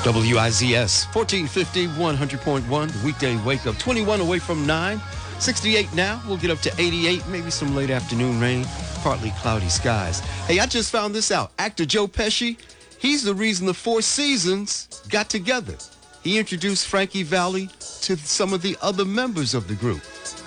WIZS 1450, 100.1, weekday wake up, 21 away from 9, 68 now. We'll get up to 88, maybe some late afternoon rain, partly cloudy skies. Hey, I just found this out. Actor Joe Pesci, he's the reason the Four Seasons got together. He introduced Frankie Valli to some of the other members of the group.